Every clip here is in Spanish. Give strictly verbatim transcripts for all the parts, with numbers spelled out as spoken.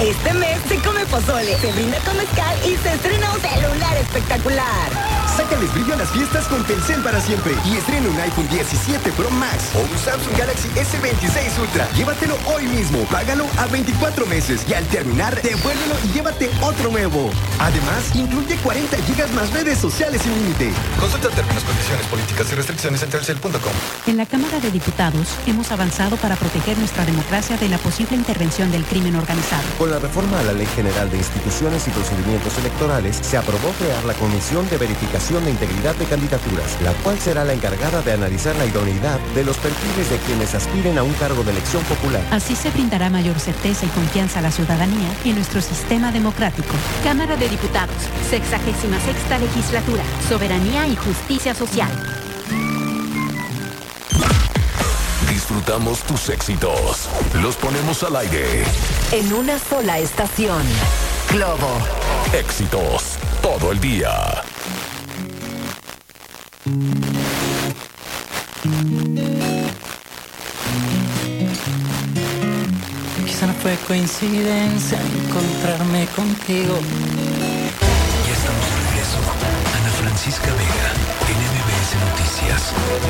Este mes se come pozole, se brinda con mezcal y se estrena un celular espectacular. Sácales brillo a las fiestas con Telcel para siempre y estrena un iPhone diecisiete Pro Max o un Samsung Galaxy ese veintiséis Ultra. Llévatelo hoy mismo, págalo a veinticuatro meses y al terminar, devuélvelo y llévate otro nuevo. Además, incluye cuarenta gigas más redes sociales sin límite. Consulta términos, condiciones, políticas y restricciones en telcel punto com. En la Cámara de Diputados hemos avanzado para proteger nuestra democracia de la posible intervención del crimen organizado. Con la reforma a la Ley General de Instituciones y Procedimientos Electorales, se aprobó crear la Comisión de Verificación de Integridad de Candidaturas, la cual será la encargada de analizar la idoneidad de los perfiles de quienes aspiren a un cargo de elección popular. Así se brindará mayor certeza y confianza a la ciudadanía y en nuestro sistema democrático. Cámara de Diputados, sexagésima sexta legislatura, soberanía y justicia social. Disfrutamos tus éxitos. Los ponemos al aire. En una sola estación. Globo. Éxitos todo el día. Quizá no fue coincidencia encontrarme contigo. Ya estamos de regreso. Ana Francisca Vega, en M B S Noticias.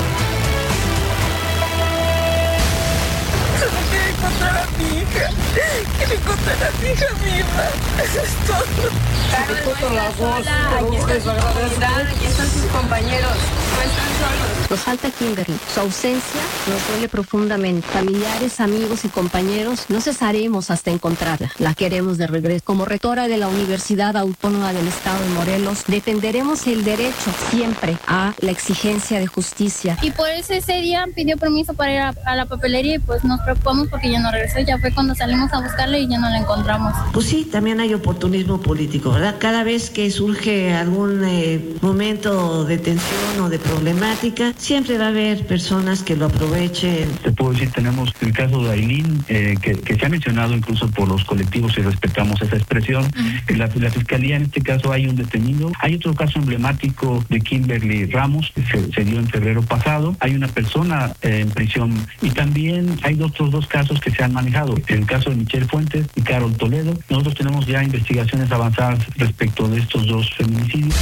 Quiero encontrar a mi hija. Quiero encontrar a mi hija viva. Eso es todo. Escucho la voz. Aquí están sus compañeros. No están solos. Nos falta Kimberly. Su ausencia nos duele profundamente. Familiares, amigos y compañeros, no cesaremos hasta encontrarla. La queremos de regreso. Como rectora de la Universidad Autónoma del Estado de Morelos, defenderemos el derecho siempre a la exigencia de justicia. Y por eso ese día pidió permiso para ir a, a la papelería y pues nos preocupamos porque ya no regresó. Ya fue cuando salimos a buscarla y ya no la encontramos. Pues sí, también hay oportunismo político, ¿verdad? Cada vez que surge algún eh, momento de tensión o de problemática, siempre va a haber personas que lo aprovechen. Te puedo decir, tenemos el caso de Ailín, eh, que, que se ha mencionado incluso por los colectivos y respetamos esa expresión. Uh-huh. La, la Fiscalía, en este caso, hay un detenido. Hay otro caso emblemático de Kimberly Ramos, que se, se dio en febrero pasado. Hay una persona eh, en prisión y también hay otros dos casos que se han manejado. El caso de Michelle Fuentes y Carol Toledo. Nosotros tenemos ya investigaciones avanzadas respecto de estos dos feminicidios.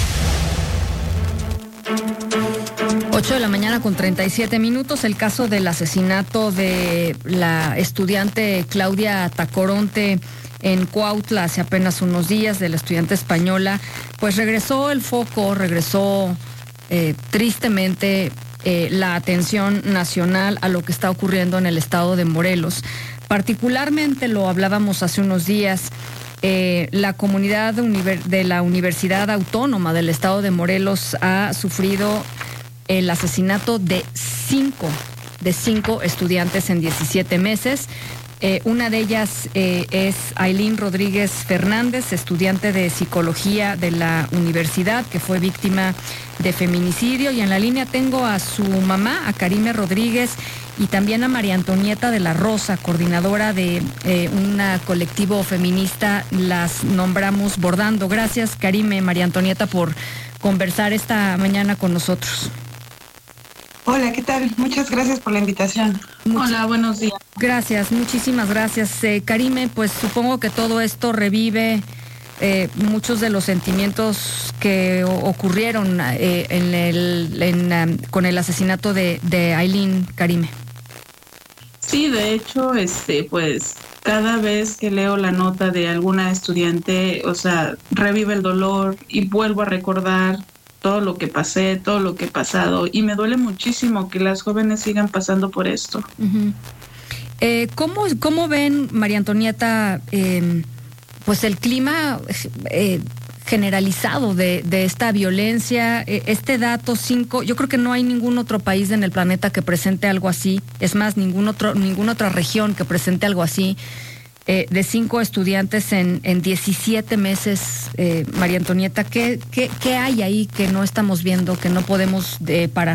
ocho de la mañana con treinta y siete minutos, el caso del asesinato de la estudiante Claudia Tacoronte en Cuautla hace apenas unos días, de la estudiante española, pues regresó el foco, regresó eh, tristemente eh, la atención nacional a lo que está ocurriendo en el estado de Morelos. Particularmente lo hablábamos hace unos días. Eh, la comunidad de la Universidad Autónoma del Estado de Morelos ha sufrido el asesinato de cinco, de cinco estudiantes en diecisiete meses. Eh, una de ellas eh, es Ailín Rodríguez Fernández, estudiante de psicología de la universidad, que fue víctima de feminicidio. Y en la línea tengo a su mamá, a Karime Rodríguez, y también a María Antonieta de la Rosa, coordinadora de eh, un colectivo feminista, las nombramos Bordando. Gracias, Karime, María Antonieta, por conversar esta mañana con nosotros. Hola, ¿qué tal? Muchas gracias por la invitación. Much- Hola, buenos días. Gracias, muchísimas gracias. Eh, Karime, pues supongo que todo esto revive eh, muchos de los sentimientos que o- ocurrieron eh, en el, en, um, con el asesinato de, de Ailín, Karime. Sí, de hecho, este, pues, cada vez que leo la nota de alguna estudiante, o sea, revive el dolor y vuelvo a recordar todo lo que pasé, todo lo que he pasado, y me duele muchísimo que las jóvenes sigan pasando por esto. Uh-huh. Eh, ¿cómo, ¿Cómo ven, María Antonieta, eh, pues el clima eh, generalizado de, de esta violencia? Eh, este dato cinco, yo creo que no hay ningún otro país en el planeta que presente algo así, es más, ningún otro, ninguna otra región que presente algo así. Eh, de cinco estudiantes en, en diecisiete meses, eh, María Antonieta, ¿qué, qué, ¿qué hay ahí que no estamos viendo, que no podemos eh, parar?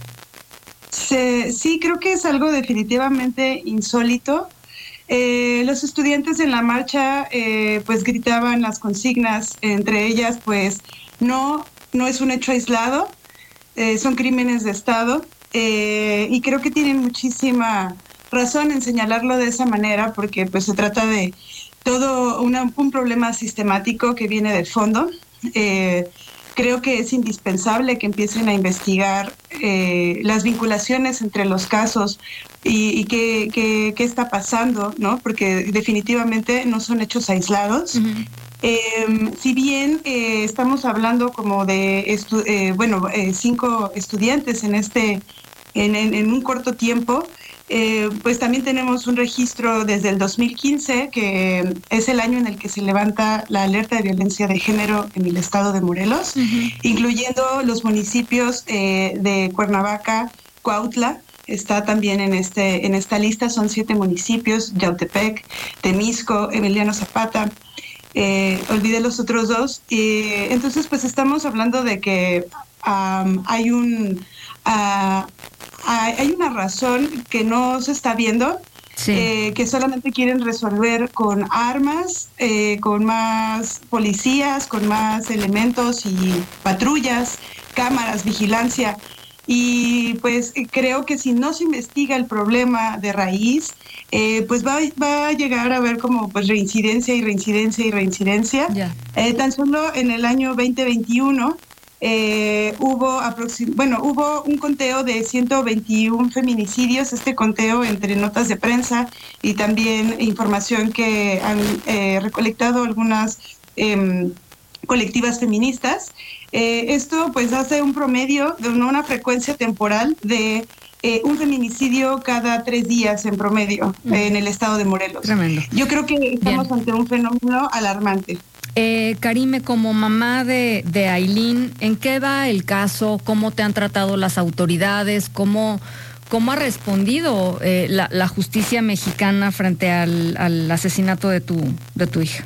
Sí, sí, creo que es algo definitivamente insólito. Eh, los estudiantes en la marcha eh, pues gritaban las consignas, entre ellas pues no, no es un hecho aislado, eh, son crímenes de Estado, eh, y creo que tienen muchísima razón en señalarlo de esa manera, porque pues se trata de, todo una, un problema sistemático que viene de fondo. Eh, creo que es indispensable que empiecen a investigar eh, las vinculaciones entre los casos y, y qué, qué, qué está pasando, ¿no? Porque definitivamente no son hechos aislados. Uh-huh. Eh, si bien eh, estamos hablando como de, estu- eh, bueno, eh, cinco estudiantes en este, en, en, en un corto tiempo, eh, pues también tenemos un registro desde el dos mil quince, que es el año en el que se levanta la alerta de violencia de género en el estado de Morelos, uh-huh. incluyendo los municipios eh, de Cuernavaca, Cuautla. Está también en este en esta lista, son siete municipios: Yautepec, Temisco, Emiliano Zapata. Eh, olvidé los otros dos. Y entonces, pues estamos hablando de que um, hay un uh, hay una razón que no se está viendo, sí. eh, que solamente quieren resolver con armas, eh, con más policías, con más elementos y patrullas, cámaras, vigilancia. Y pues creo que si no se investiga el problema de raíz, eh, pues va, va a llegar a haber como pues reincidencia y reincidencia y reincidencia. Yeah. Eh, tan solo en el año veinte veintiuno eh, hubo aproxim- bueno hubo un conteo de ciento veintiún feminicidios. Este conteo, entre notas de prensa y también información que han eh, recolectado algunas eh, colectivas feministas. Eh, esto pues hace un promedio de una frecuencia temporal de eh, un feminicidio cada tres días en promedio mm. eh, en el estado de Morelos. Tremendo. Yo creo que estamos Bien. ante un fenómeno alarmante. Eh, Karime, como mamá de, de Ailín, ¿en qué va el caso? ¿Cómo te han tratado las autoridades? ¿Cómo, cómo ha respondido eh, la, la justicia mexicana frente al, al asesinato de tu, de tu hija?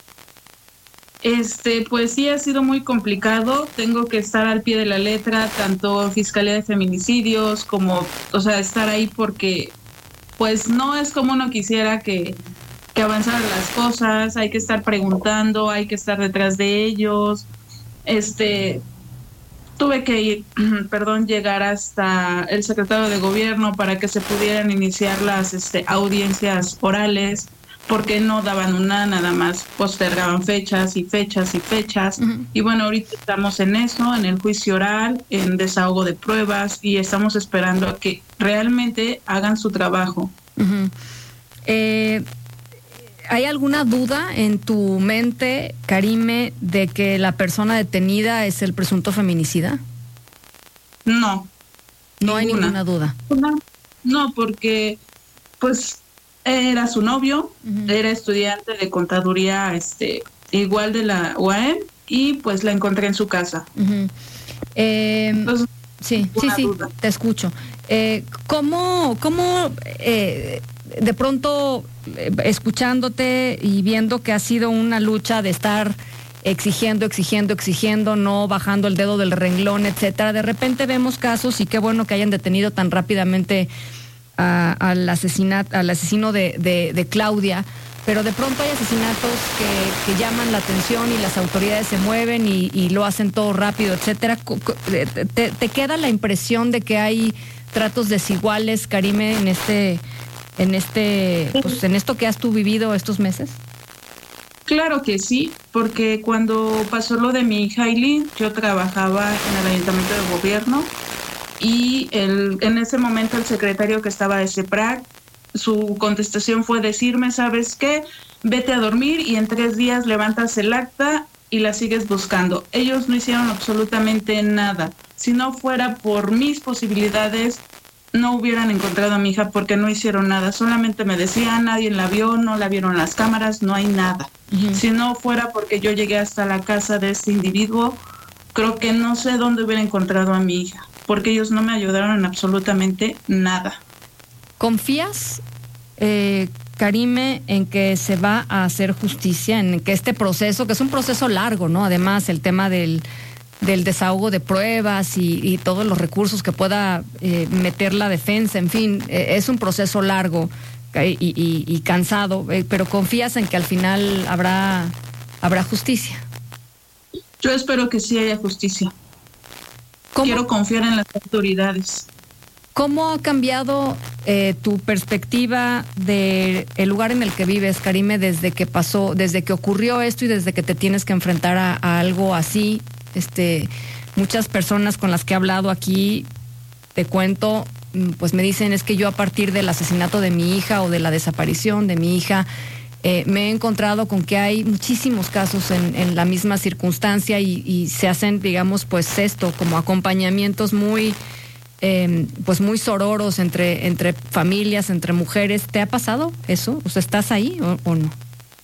Este, pues sí ha sido muy complicado. Tengo que estar al pie de la letra, tanto Fiscalía de Feminicidios como, o sea, estar ahí porque, pues no es como uno quisiera que, que avanzaran las cosas. Hay que estar preguntando, hay que estar detrás de ellos. Este, tuve que ir, perdón, llegar hasta el secretario de Gobierno para que se pudieran iniciar las, este, audiencias orales, porque no daban una, nada más postergaban fechas y fechas y fechas. Uh-huh. Y bueno, ahorita estamos en eso, en el juicio oral, en desahogo de pruebas, y estamos esperando a que realmente hagan su trabajo. Uh-huh. Eh, ¿Hay alguna duda en tu mente, Karime, de que la persona detenida es el presunto feminicida? No. No ninguna. hay ninguna duda. No, no, porque pues era su novio, uh-huh. era estudiante de contaduría, este, igual de la U A M, y pues la encontré en su casa. Uh-huh. Eh, Entonces, sí, sí, sí, duda. Te escucho. Eh, ¿Cómo, cómo eh, de pronto, eh, escuchándote y viendo que ha sido una lucha de estar exigiendo, exigiendo, exigiendo, no bajando el dedo del renglón, etcétera, de repente vemos casos, y qué bueno que hayan detenido tan rápidamente A, al, asesinato, al asesino de, de, de Claudia, pero de pronto hay asesinatos que, que llaman la atención y las autoridades se mueven y, y lo hacen todo rápido, etcétera. ¿Te, te queda la impresión de que hay tratos desiguales, Karime, en este, en este, pues, en esto que has tú vivido estos meses? Claro que sí, porque cuando pasó lo de mi hija Ailín, yo trabajaba en el Ayuntamiento de Gobierno. Y el, en ese momento el secretario que estaba de CEPRAC, su contestación fue decirme, ¿sabes qué? Vete a dormir y en tres días levantas el acta y la sigues buscando. Ellos no hicieron absolutamente nada. Si no fuera por mis posibilidades, no hubieran encontrado a mi hija, porque no hicieron nada. Solamente me decían, nadie la vio, no la vieron las cámaras, no hay nada. Uh-huh. Si no fuera porque yo llegué hasta la casa de este individuo, creo que no sé dónde hubiera encontrado a mi hija, porque ellos no me ayudaron en absolutamente nada. ¿Confías, eh, Karime, en que se va a hacer justicia, en que este proceso, que es un proceso largo, ¿no? Además, el tema del, del desahogo de pruebas y, y todos los recursos que pueda eh, meter la defensa, en fin, eh, es un proceso largo y, y, y cansado, eh, pero ¿confías en que al final habrá, habrá justicia? Yo espero que sí haya justicia. ¿Cómo? Quiero confiar en las autoridades. ¿Cómo ha cambiado eh, tu perspectiva del lugar en el que vives, Karime, desde que pasó, desde que ocurrió esto y desde que te tienes que enfrentar a, a algo así? Este, muchas personas con las que he hablado aquí, te cuento, pues me dicen, es que yo a partir del asesinato de mi hija o de la desaparición de mi hija, eh, me he encontrado con que hay muchísimos casos en, en la misma circunstancia y, y se hacen, digamos, pues esto, como acompañamientos muy... Eh, pues muy sororos entre, entre familias, entre mujeres. ¿Te ha pasado eso? O sea, ¿estás ahí o, o no?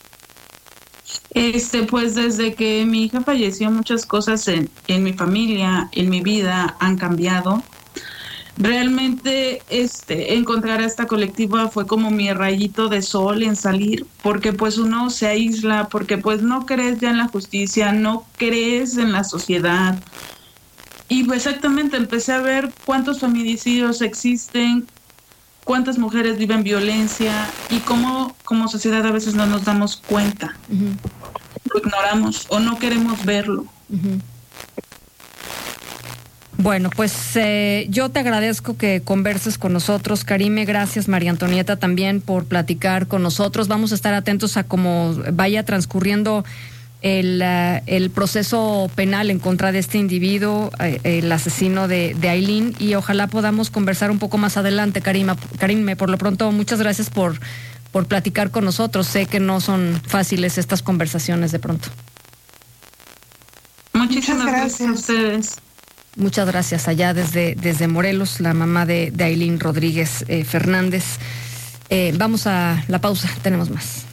Este, pues desde que mi hija falleció, muchas cosas en, en mi familia, en mi vida han cambiado. Realmente este, encontrar a esta colectiva fue como mi rayito de sol en salir, porque pues uno se aísla, porque pues no crees ya en la justicia, no crees en la sociedad. Y pues exactamente empecé a ver cuántos feminicidios existen, cuántas mujeres viven violencia y cómo como sociedad a veces no nos damos cuenta. Uh-huh. Lo ignoramos o no queremos verlo. Uh-huh. Bueno, pues eh, yo te agradezco que converses con nosotros, Karime. Gracias, María Antonieta, también por platicar con nosotros. Vamos a estar atentos a cómo vaya transcurriendo El, uh, el proceso penal en contra de este individuo, eh, el asesino de, de Aylin, y ojalá podamos conversar un poco más adelante, Karima. Karime, por lo pronto, muchas gracias por, por platicar con nosotros. Sé que no son fáciles estas conversaciones de pronto. Muchísimas gracias a ustedes. Muchas gracias allá desde, desde Morelos, la mamá de, de Aylin Rodríguez eh, Fernández. Eh, vamos a la pausa, tenemos más.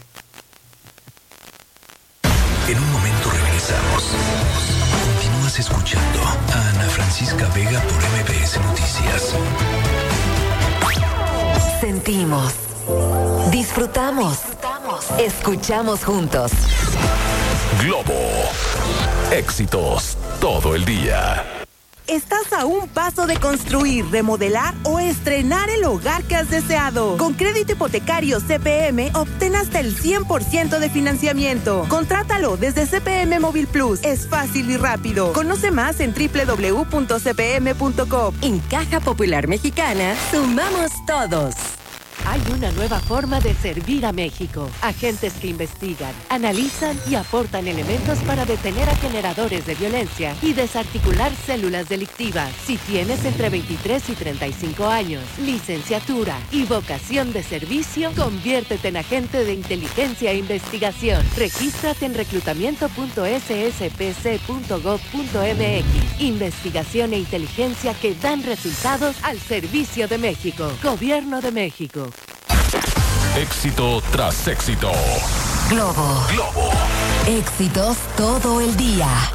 En un momento regresamos. Continúas escuchando a Ana Francisca Vega por M B S Noticias. Sentimos, disfrutamos, escuchamos juntos. Globo. Éxitos todo el día. Estás a un paso de construir, remodelar o estrenar el hogar que has deseado. Con crédito hipotecario C P M, obtén hasta el cien por ciento de financiamiento. Contrátalo desde C P M Móvil Plus. Es fácil y rápido. Conoce más en doble u doble u doble u punto c p m punto com. En Caja Popular Mexicana, sumamos todos. Hay una nueva forma de servir a México. Agentes que investigan, analizan y aportan elementos para detener a generadores de violencia y desarticular células delictivas. Si tienes entre veintitrés y treinta y cinco años, licenciatura y vocación de servicio, conviértete en agente de inteligencia e investigación. Regístrate en reclutamiento punto s s p c punto gov punto m x. Investigación e inteligencia que dan resultados al servicio de México. Gobierno de México. Éxito tras éxito. Globo. Globo. Éxitos todo el día.